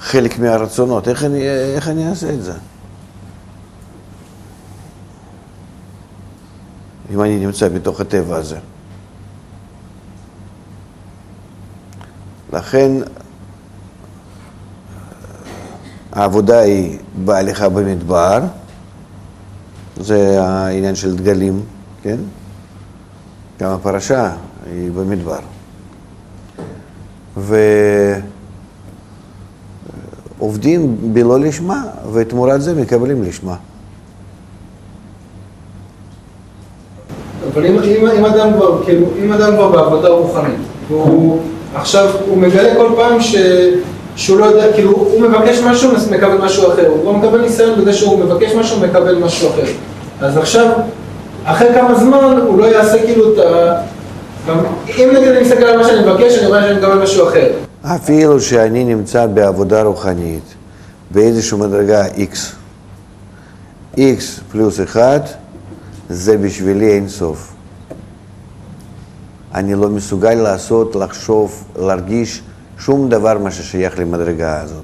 חלק מהרצונות. איך אני אעשה את זה? אם אני נמצא בתוך הטבע הזה. לכן העבודה היא בהליכה במדבר, זה העניין של דגלים, כן? גם הפרשה היא במדבר. ועובדים בלא לשמה, ותמורת זה מקבלים לשמה. אבל אם אדם כבר בעבודה רוחנית, והוא עכשיו הוא מגלה כל פעם שהוא לא יודע, כאילו הוא מבקש משהו, מקבל משהו אחר, הוא לא מקבל ניסיון בזה שהוא מבקש משהו, מקבל משהו אחר. אז עכשיו, אחרי כמה זמן הוא לא יעשה כאילו את ה... אם נגיד אני מסתכל על מה שאני מבקש, אני רואה שאני מקבל משהו אחר. אפילו שאני נמצא בעבודה רוחנית, באיזושהי מדרגה X פלוס 1, זה בשבילי אין סוף. אני לא מסוגל לעשות, לחשוב, להרגיש שום דבר מה ששייך למדרגה הזאת.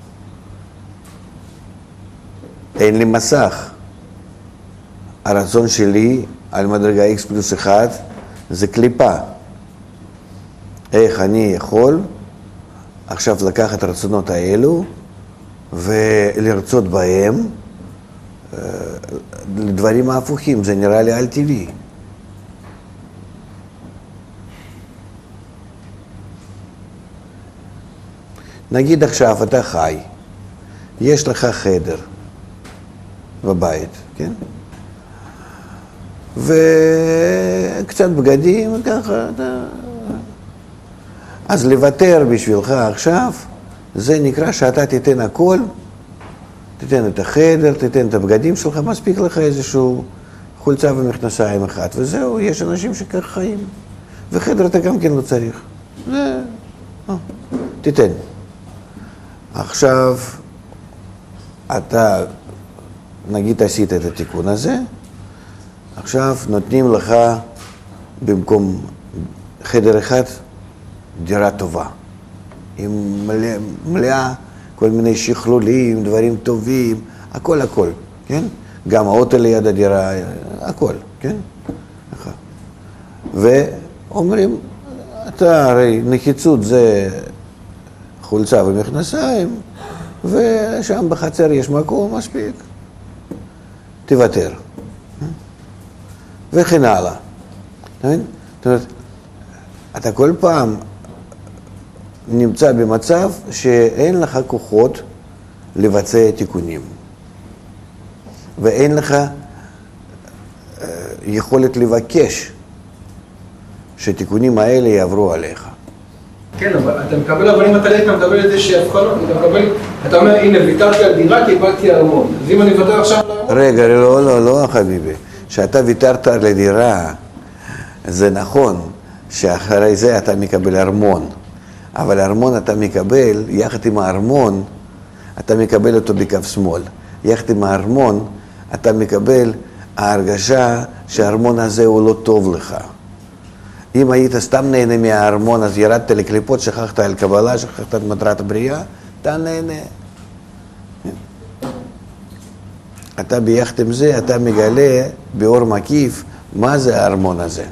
אין לי מסך. הרצון שלי על מדרגה X פלוס 1 זה קליפה. איך אני יכול עכשיו לקחת את הרצונות האלו ולרצות בהם לדברים ההפוכים, זה נראה לי על טבעי. נגיד עכשיו אתה חי, יש לך חדר בבית, כן? וקצת בגדים, ככה, אז לוותר בשבילך עכשיו, זה נקרא שאתה תיתן הכל, תיתן את החדר, תיתן את הבגדים שלך, מספיק לך איזשהו חולצה ומכנסיים אחד, וזהו, יש אנשים שכך חיים. וחדר אתה גם כן לא צריך. תיתן. עכשיו, אתה, נגיד עשית את התיקון הזה, עכשיו נותנים לך במקום חדר אחד דירה טובה, עם מלאה כל מיני שכלולים, דברים טובים, הכל, כן? גם האוטו ליד הדירה, הכל, כן? ואומרים, אתה הרי נחיצות זה חולצה ומכנסיים, ושם בחצר יש מקום מספיק, תוותר. וכן הלאה. זאת אומרת, אתה כל פעם נמצא במצב שאין לך כוחות לבצע תיקונים. ואין לך יכולת לבקש שתיקונים האלה יעברו עליך. כן, אבל אתה מקבל, אבל אם אתה מקבל את זה שהבחנות, אתה אומר, הנה, ויתרתי על דירה, קיבלתי ארמון. אז אם אני ויתר עכשיו על ארמון... רגע, לא, חביבי. שאתה ויתרת על הדירה, זה נכון שאחרי זה אתה מקבל ארמון. אבל ארמון אתה מקבל, יחד עם הארמון, אתה מקבל אותו בקו שמאל. יחד עם הארמון, אתה מקבל ההרגשה שהארמון הזה הוא לא טוב לך. אם היית סתם נהנה מהארמון, אז ירדת לקליפות, שכחת על קבלה, שכחת את מטרת הבריאה, אתה נהנה. אתה ביחד עם זה, אתה מגלה באור מקיף מה זה הארמון הזה.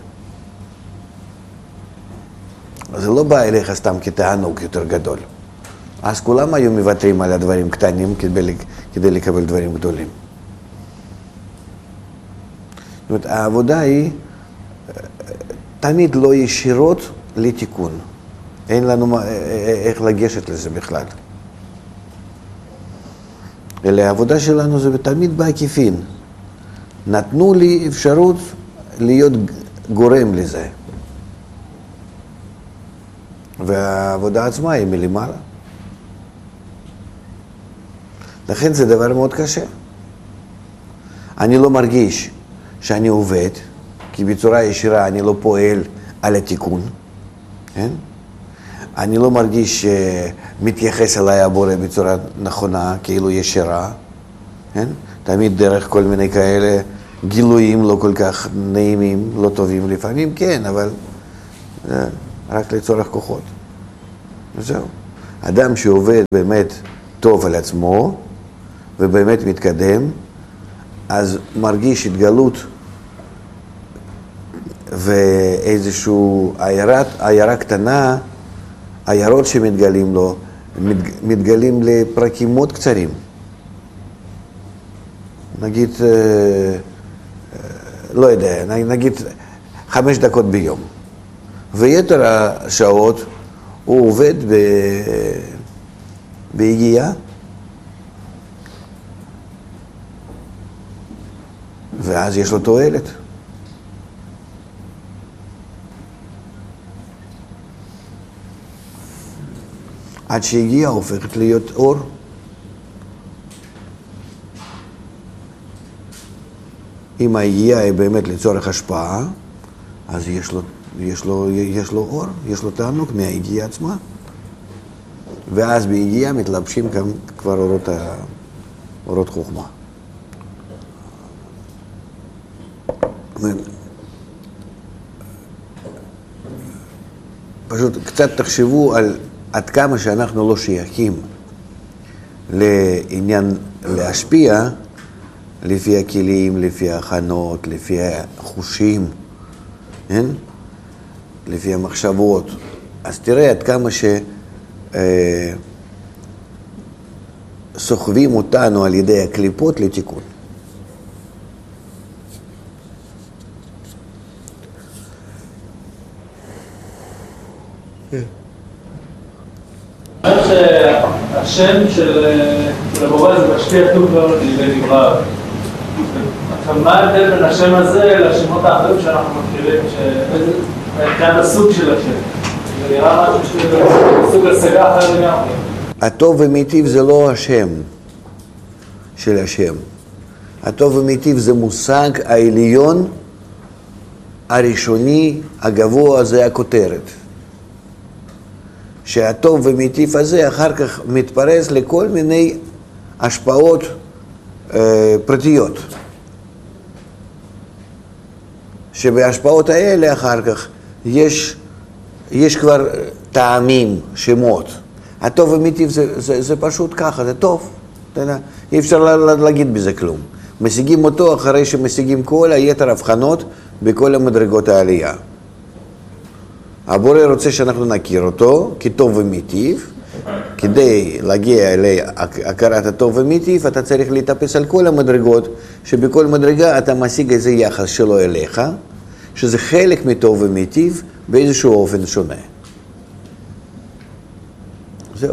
זה לא בא אליך סתם כתענוג יותר גדול. אז כולם היו מוותרים על הדברים קטנים כדי לקבל דברים גדולים. זאת אומרת, העבודה היא תמיד לא ישירות לתיקון. אין לנו איך לגשת לזה בכלל. אלא העבודה שלנו זה תמיד בעקיפין. נתנו לי אפשרות להיות גורם לזה. והעבודה עצמה היא מלמעלה. לכן זה דבר מאוד קשה. אני לא מרגיש שאני עובד, כי בצורה ישירה אני לא פועל על התיקון, כן? אני לא מרגיש שמתייחס אליי הבורא בצורה נכונה, כאילו ישירה, כן? תמיד דרך כל מיני כאלה גילויים לא כל כך נעימים, לא טובים לפעמים, כן, אבל רק לצורך כוחות. וזהו. אדם שעובד באמת טוב על עצמו, ובאמת מתקדם, אז מרגיש התגלות ואיזשהו עיירה קטנה, עיירות שמתגלים לו, מתגלים לפרקים מאוד קצרים. נגיד, לא יודע, נגיד 5 דקות ביום. ויתר השעות הוא עובד בהגיעה, ואז יש לו תועלת. עד שהגיעה הופכת להיות אור. אם ההגיעה היא באמת לצורך השפעה, אז יש לו אור, יש לו תענוג מההגיעה עצמה. ואז בהגיעה מתלבשים כבר אורות חוכמה. פשוט קצת תחשבו על עד כמה שאנחנו לא שייכים לעניין להשפיע לפי הכלים, לפי ההכנות, לפי החושים, כן? לפי המחשבות. אז תראה עד כמה סוחבים אותנו על ידי הקליפות לתיקון. אני חושב שהשם של הבורא זה משפיע טוב מאוד לנברא. עכשיו, מה ההבדל בין השם הזה לשמות האחרים שאנחנו מכירים, כאן הסוג של השם? זה נראה משהו סוג השגה אחר לגמרי. הטוב ומיטיב זה לא השם של השם. הטוב ומיטיב זה מושג העליון, הראשוני, הגבוה, זה הכותרת. שהטוב ומיטיב הזה אחר כך מתפרס לכל מיני השפעות פרטיות. שבהשפעות האלה אחר כך יש כבר טעמים, שמות. הטוב ומיטיב זה פשוט ככה, זה טוב. אי אפשר להגיד בזה כלום. משיגים אותו אחרי שמשיגים כל היתר הבחנות בכל המדרגות העלייה. הבורא רוצה שאנחנו נכיר אותו כטוב ומיטיב. כדי להגיע להכרת הטוב ומיטיב, אתה צריך להתאפס על כל המדרגות, שבכל מדרגה אתה משיג איזה יחס שלו אליך, שזה חלק מטוב ומיטיב באיזשהו אופן שונה. זהו.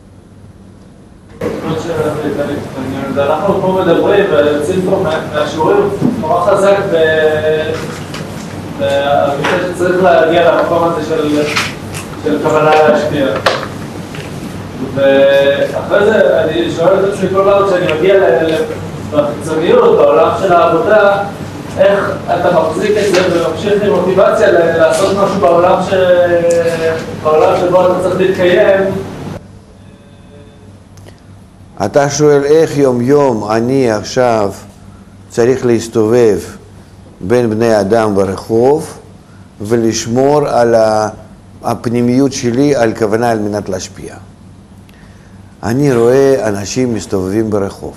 אנחנו פה מדברים ויוצאים פה מהשיעורים נורא חזק והביטה שצריך להגיע למקום הזה של כוונה להשפיע. ואחרי זה אני שואל את עצמי כל פעם שאני מגיע בחיצוניות, בעולם של העבודה, איך אתה מחזיק את זה וממשיך עם מוטיבציה לעשות משהו בעולם שבו אתה צריך להתקיים. אתה שואל איך יום יום אני עכשיו צריך להסתובב בין בני אדם ברחוב ולשמור על הפנימיות שלי, על כוונה על מנת להשפיע. אני רואה אנשים מסתובבים ברחוב.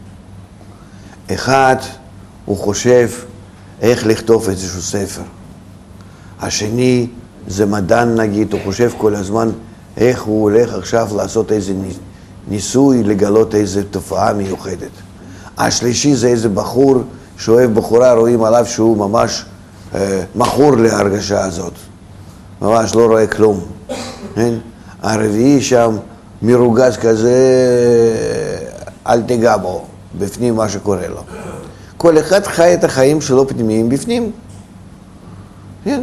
אחד הוא חושב איך לכתוב איזשהו ספר. השני זה מדען נגיד, הוא חושב כל הזמן איך הוא הולך עכשיו לעשות איזה ניסוי, לגלות איזו תופעה מיוחדת. השלישי זה איזה בחור שאוהב בחורה, רואים עליו שהוא ממש מכור להרגשה הזאת. ממש לא רואה כלום. הרביעי שם מרוגז כזה, אל תיגע בו, בפנים מה שקורה לו. כל אחד חי את החיים שלו פנימיים בפנים. כן.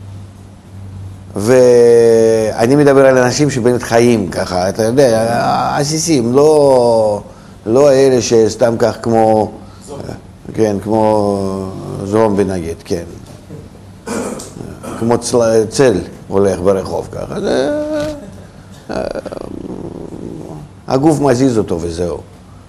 ואני מדבר על אנשים שבאמת חיים ככה, אתה יודע, עסיסים, לא האלה שסתם כך כמו, כן, כמו זומבי נגיד, כן. כמו צל הולך ברחוב ככה, הגוף מזיז אותו וזהו.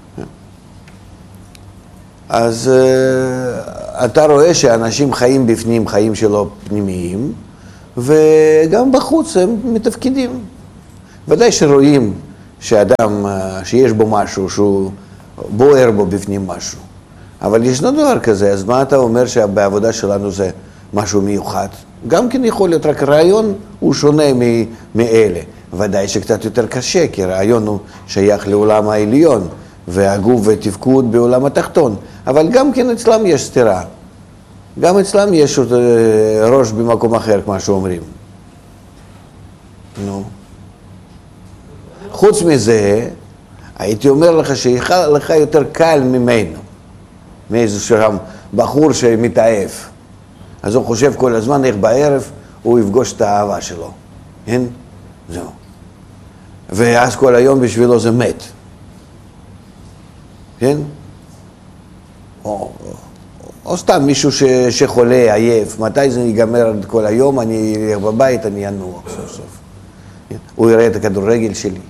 אז אתה רואה שאנשים חיים בפנים, חיים שלו פנימיים, וגם בחוץ הם מתפקידים. ודאי שרואים שאדם, שיש בו משהו, שהוא בוער בו בפנים משהו. אבל ישנו דבר כזה, אז מה אתה אומר שבעבודה שלנו זה משהו מיוחד? גם כן יכול להיות, רק רעיון הוא שונה מאלה. ודאי שקצת יותר קשה, כי רעיון הוא שייך לעולם העליון, והגוף ותפקוד בעולם התחתון. אבל גם כן אצלם יש סתירה. גם אצלם יש ראש במקום אחר, כמו שאומרים. נו. חוץ מזה, הייתי אומר לך שלך יותר קל ממנו. מאיזשהו בחור שמתעף. אז הוא חושב כל הזמן איך בערב הוא יפגוש את האהבה שלו. כן? זהו. ואז כל היום בשבילו זה מת. כן? או סתם מישהו שחולה, עייף. מתי זה ייגמר כל היום? אני אלך בבית, אני אנוח סוף סוף. הוא יראה את הכדורגל שלי.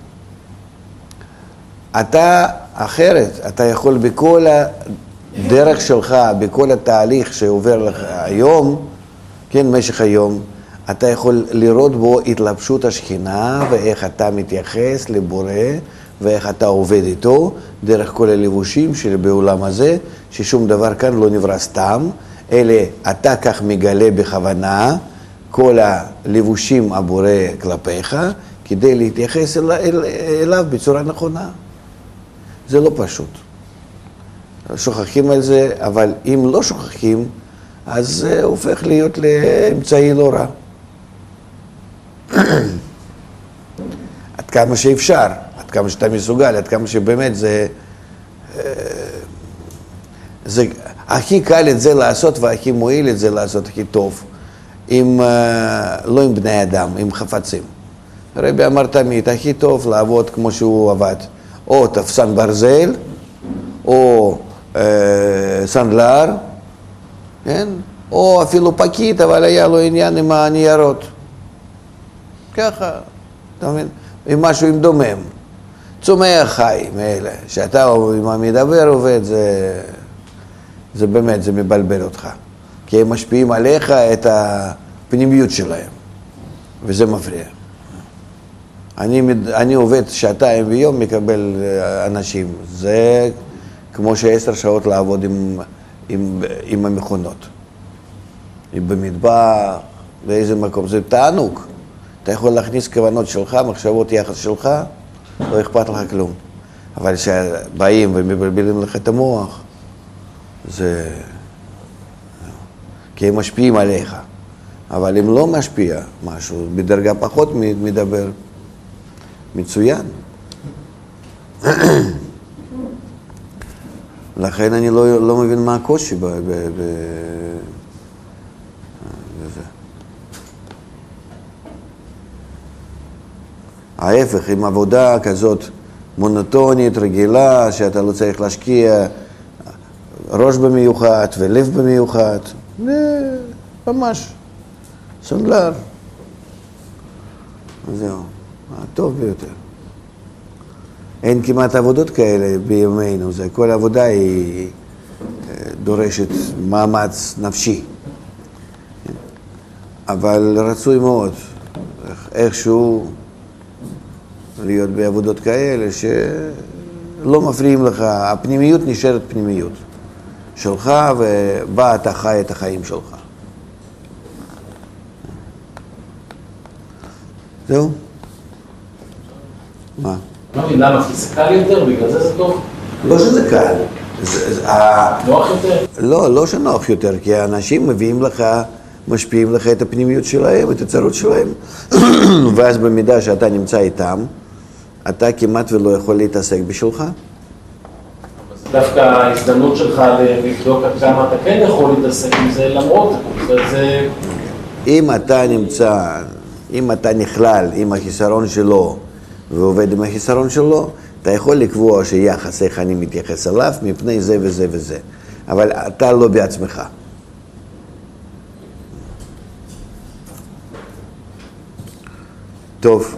אתה אחרת, אתה יכול בכל הדרך שלך, בכל התהליך שעובר לך היום, כן, משך היום, אתה יכול לראות בו התלבשות השכינה ואיך אתה מתייחס לבורא ואיך אתה עובד איתו דרך כל הלבושים שבעולם הזה, ששום דבר כאן לא נברא סתם, אלא אתה כך מגלה בכוונה כל הלבושים הבורא כלפיך, כדי להתייחס אליו בצורה נכונה. זה לא פשוט. שוכחים על זה, אבל אם לא שוכחים, אז זה הופך להיות לאמצעי לא רע. עד כמה שאפשר, עד כמה שאתה מסוגל, עד כמה שבאמת זה הכי קל את זה לעשות והכי מועיל את זה לעשות הכי טוב, לא עם בני אדם, עם חפצים. הרבי אמר תמיד, הכי טוב לעבוד כמו שהוא עבד, או תפסן ברזל, או סנדלר, כן? או אפילו פקיד, אבל היה לו עניין עם הניירות. ככה, אתה מבין? עם משהו עם דומם. צומח חי מאלה, שאתה עם המדבר עובד, זה באמת, זה מבלבל אותך. כי הם משפיעים עליך את הפנימיות שלהם, וזה מפריע. אני עובד שעתיים ביום, מקבל אנשים. זה כמו ש10 שעות לעבוד עם המכונות. במטבח, באיזה מקום. זה תענוג. אתה יכול להכניס כוונות שלך, מחשבות יחס שלך, לא אכפת לך כלום. אבל כשבאים ומבלבלים לך את המוח, זה... כי הם משפיעים עליך. אבל אם לא משפיע משהו, בדרגה פחות מדבר, מצוין. לכן אני לא מבין מה הקושי בזה. ההפך, עם עבודה כזאת מונוטונית, רגילה, שאתה לא צריך להשקיע ראש במיוחד ולב במיוחד, ממש סנדלר. זהו, הטוב ביותר. אין כמעט עבודות כאלה בימינו, כל עבודה היא דורשת מאמץ נפשי. אבל רצוי מאוד, איכשהו להיות בעבודות כאלה שלא מפריעים לך, הפנימיות נשארת פנימיות שלך, ובה אתה חי את החיים שלך. זהו? מה? למה פיזיקלי יותר? בגלל זה טוב? לא שזה קל. נוח יותר? לא שנוח יותר, כי האנשים מביאים לך, משפיעים לך את הפנימיות שלהם, את הצרות שלהם, ואז במידה שאתה נמצא איתם, אתה כמעט ולא יכול להתעסק בשבילך. דווקא ההזדמנות שלך לבדוק עד כמה אתה כן יכול להתעסק עם זה, למרות זה... אם אתה נכלל עם החיסרון שלו ועובד עם החיסרון שלו, אתה יכול לקבוע שיחס איך אני מתייחס אליו מפני זה וזה וזה. אבל אתה לא בעצמך. טוב.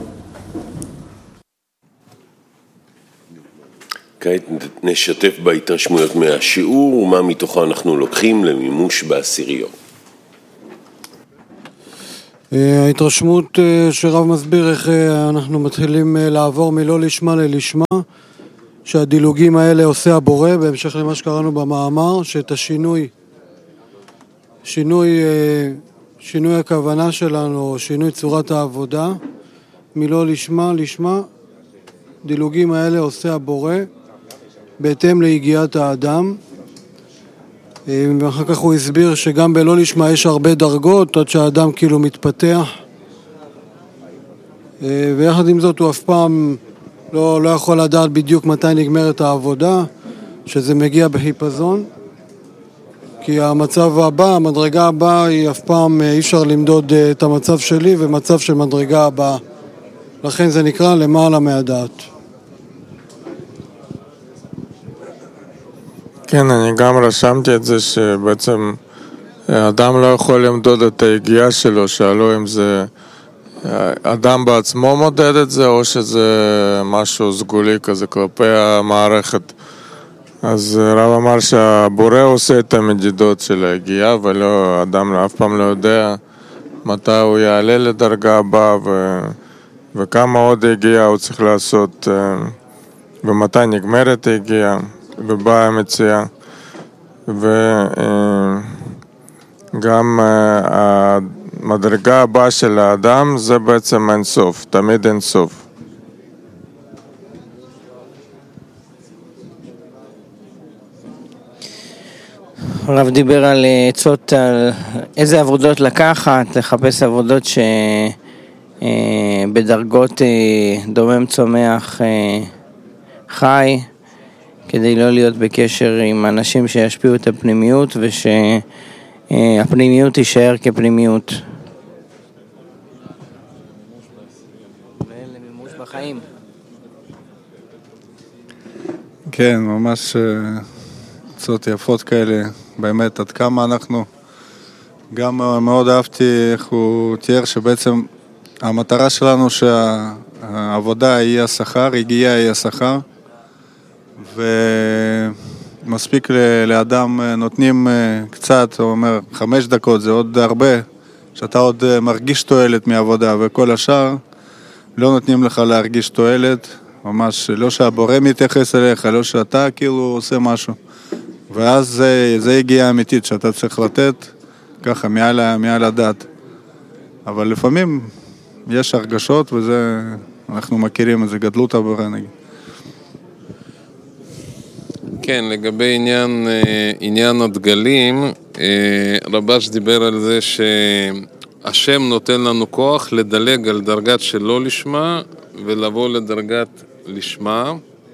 כעת נשתף בהתרשמויות מהשיעור ומה מתוכו אנחנו לוקחים למימוש בעשיריות. ההתרשמות שרב מסביר איך אנחנו מתחילים לעבור מלא לשמה ללשמה, שהדילוגים האלה עושה הבורא, בהמשך למה שקראנו במאמר, שאת שינוי הכוונה שלנו, שינוי צורת העבודה, מלא לשמה לשמה, דילוגים האלה עושה הבורא, בהתאם להגיעת האדם. ואחר כך הוא הסביר שגם בלא לשמה יש הרבה דרגות, עד שהאדם כאילו מתפתח. ויחד עם זאת הוא אף פעם לא יכול לדעת בדיוק מתי נגמרת העבודה, שזה מגיע בחיפזון. כי המצב הבא, המדרגה הבאה, היא אף פעם אי אפשר למדוד את המצב שלי ומצב של מדרגה הבאה. לכן זה נקרא למעלה מהדעת. כן, אני גם רשמתי את זה שבעצם אדם לא יכול למדוד את היגיעה שלו, שאלו אם זה אדם בעצמו מודד את זה או שזה משהו סגולי כזה כלפי המערכת. אז רב אמר שהבורא עושה את המדידות של היגיעה, ולא, אדם אף פעם לא יודע מתי הוא יעלה לדרגה הבאה וכמה עוד היגיעה הוא צריך לעשות ומתי נגמרת היגיעה ובאה המציאה. וגם המדרגה הבאה של האדם זה בעצם אין סוף, תמיד אין סוף. הרב דיבר על עצות, על איזה עבודות לקחת, לחפש עבודות שבדרגות דומם צומח חי, כדי לא להיות בקשר עם אנשים שישפיעו את הפנימיות, ושהפנימיות תישאר כפנימיות. ולמימוש בחיים. כן, ממש עצות יפות כאלה, באמת, עד כמה אנחנו, גם מאוד אהבתי איך הוא תיאר שבעצם המטרה שלנו שהעבודה היא השכר, הגיעה היא השכר, ומספיק לאדם נותנים קצת, הוא אומר 5 דקות, זה עוד הרבה, שאתה עוד מרגיש תועלת מעבודה, וכל השאר לא נותנים לך להרגיש תועלת, ממש לא שהבורא מתייחס אליך, לא שאתה כאילו עושה משהו. ואז זה הגיעה אמיתית שאתה צריך לתת ככה מעל הדעת. אבל לפעמים יש הרגשות וזה, אנחנו מכירים את זה, גדלות הבורא נגיד. כן, לגבי עניין הדגלים, רבש דיבר על זה שהשם נותן לנו כוח לדלג על דרגת שלא לשמה ולבוא לדרגת לשמה.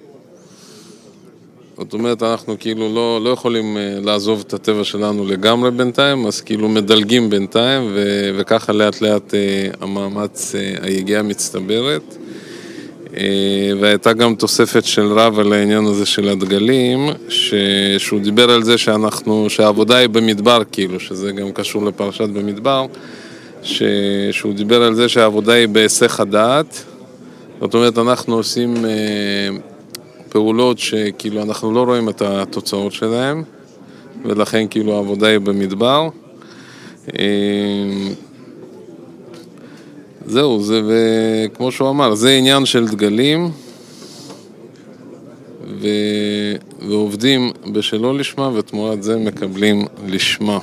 זאת אומרת, אנחנו כאילו לא יכולים לעזוב את הטבע שלנו לגמרי בינתיים, אז כאילו מדלגים בינתיים, וככה לאט לאט המאמץ, היגיעה מצטברת. והייתה גם תוספת של רב על העניין הזה של הדגלים, שהוא דיבר על זה שהעבודה היא במדבר, כאילו, שזה גם קשור לפרשת במדבר, שהוא דיבר על זה שהעבודה היא בהיסח הדעת. זאת אומרת, אנחנו עושים פעולות שכאילו אנחנו לא רואים את התוצאות שלהם, ולכן כאילו העבודה היא במדבר. זהו, וכמו שהוא אמר, זה עניין של דגלים, ועובדים בשלא לשמה, ותמורת זה מקבלים לשמה.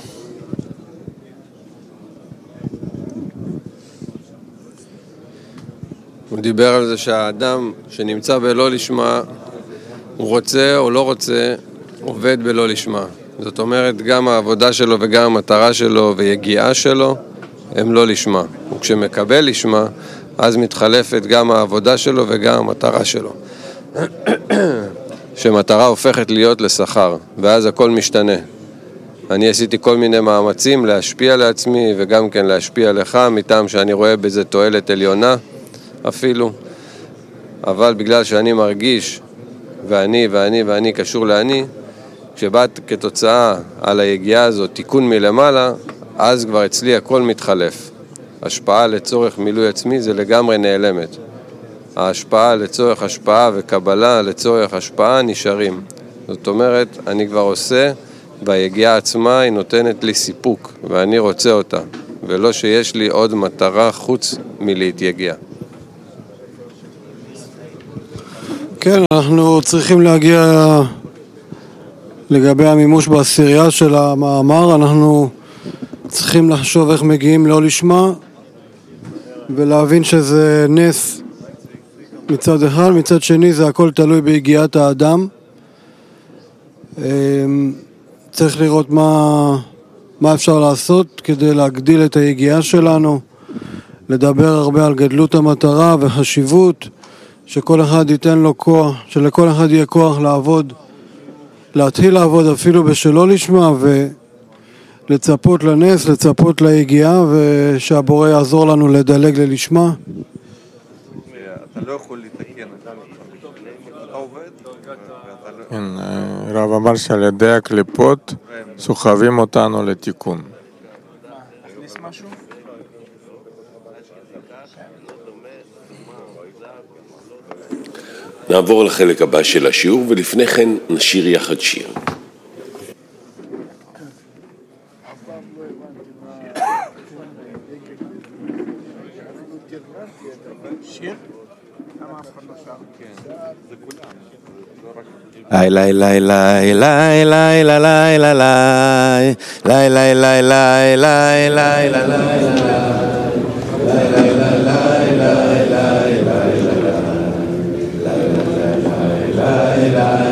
הוא דיבר על זה שהאדם שנמצא בלא לשמה, הוא רוצה או לא רוצה, עובד בלא לשמה. זאת אומרת, גם העבודה שלו וגם המטרה שלו ויגיעה שלו, הם לא לשמה. וכשמקבל לשמה, אז מתחלפת גם העבודה שלו וגם המטרה שלו. שמטרה הופכת להיות לשכר, ואז הכל משתנה. אני עשיתי כל מיני מאמצים להשפיע לעצמי וגם כן להשפיע לך, מטעם שאני רואה בזה תועלת עליונה אפילו. אבל בגלל שאני מרגיש ואני קשור לאני, כשבאת כתוצאה על היגיעה הזאת תיקון מלמעלה, אז כבר אצלי הכל מתחלף. השפעה לצורך מילוי עצמי זה לגמרי נעלמת. ההשפעה לצורך השפעה וקבלה לצורך השפעה נשארים. זאת אומרת, אני כבר עושה, והיגיעה עצמה היא נותנת לי סיפוק, ואני רוצה אותה. ולא שיש לי עוד מטרה חוץ מלהתייגע. כן, אנחנו צריכים להגיע לגבי המימוש בעשירייה של המאמר, אנחנו צריכים לחשוב איך מגיעים לא לשמה ולהבין שזה נס מצד אחד, מצד שני זה הכל תלוי בהגיעת האדם. צריך לראות מה אפשר לעשות כדי להגדיל את היגיעה שלנו, לדבר הרבה על גדלות המטרה וחשיבות, שכל אחד ייתן לו כוח, שלכל אחד יהיה כוח לעבוד, להתחיל לעבוד אפילו בשלא לשמה ולצפות לנס, לצפות ליגיעה ושהבורא יעזור לנו לדלג ללשמה. אתה לא יכול לתקן, אתה עובד. כן, רב אמר שעל ידי הקליפות סוחבים אותנו לתיקון. נעבור לחלק הבא של השיעור, ולפני כן נשיר יחד שיר. Lai lai lai lai lai lai lai lai lai lai lai lai lai lai lai lai lai lai